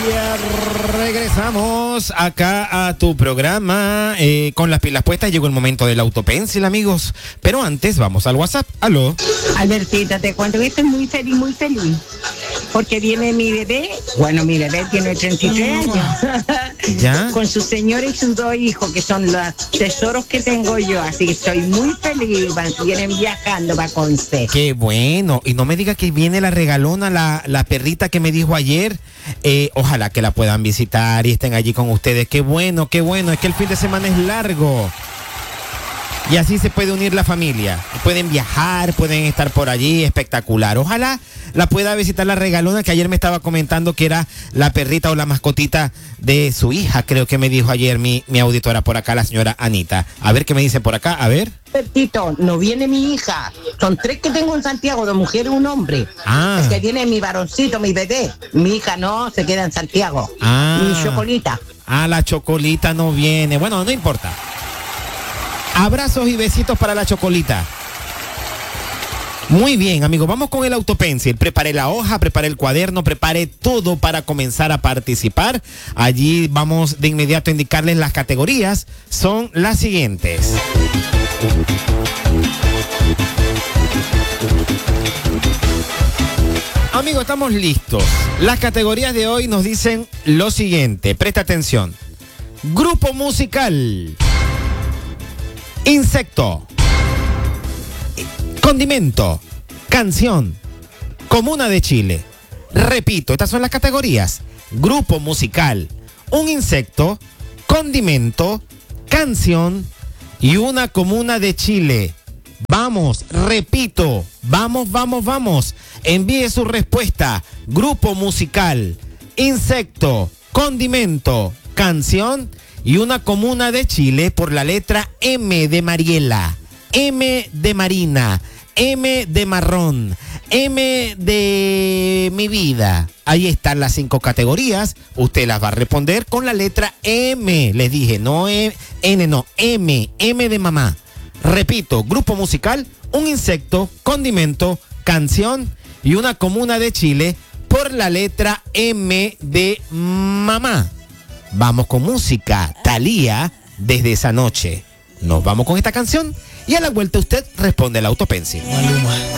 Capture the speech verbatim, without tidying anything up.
familia, regresamos acá a tu programa eh, con las pilas puestas. Llegó el momento del autopencil, amigos. Pero antes vamos al WhatsApp. Aló. Albertita, te cuento que estoy muy feliz, muy feliz. Porque viene mi bebé, bueno, mi bebé tiene treinta y tres años, ¿Ya? con su señora y sus dos hijos, que son los tesoros que tengo yo. Así que estoy muy feliz, van, vienen viajando para Conce. Qué bueno. Y no me diga que viene la regalona, la, la perrita que me dijo ayer. Eh, ojalá que la puedan visitar y estén allí con ustedes. Qué bueno, qué bueno. Es que el fin de semana es largo. Y así se puede unir la familia. Pueden viajar, pueden estar por allí, espectacular. Ojalá la pueda visitar la regalona, que ayer me estaba comentando que era la perrita o la mascotita de su hija, creo que me dijo ayer mi, mi auditora por acá, la señora Anita. A ver qué me dice por acá, a ver. Albertito, no viene mi hija. Son tres que tengo en Santiago, dos mujeres y un hombre. Ah. Es que viene mi varoncito, mi bebé. Mi hija no, se queda en Santiago. Ah. Mi chocolita. Ah, la chocolita no viene. Bueno, no importa. Abrazos y besitos para la chocolita. Muy bien, amigos, vamos con el autopencil. Prepare la hoja, prepare el cuaderno, prepare todo para comenzar a participar. Allí vamos de inmediato a indicarles las categorías. Son las siguientes. Amigos, estamos listos. Las categorías de hoy nos dicen lo siguiente. Presta atención. Grupo musical. Insecto. Condimento. Canción. Comuna de Chile. Repito, estas son las categorías. Grupo musical. Un insecto. Condimento. Canción. Y una comuna de Chile. Vamos, repito. Vamos, vamos, vamos. Envíe su respuesta. Grupo musical. Insecto. Condimento. Canción. Y una comuna de Chile por la letra M de Mariela, M de Marina, M de Marrón, M de mi vida. Ahí están las cinco categorías. Usted las va a responder con la letra M. Les dije, no e, N, no, M, M de mamá. Repito, grupo musical, un insecto, condimento, canción y una comuna de Chile por la letra M de mamá. Vamos con música, Thalía, Desde esa noche. Nos vamos con esta canción y a la vuelta usted responde el autopencil. Maluma.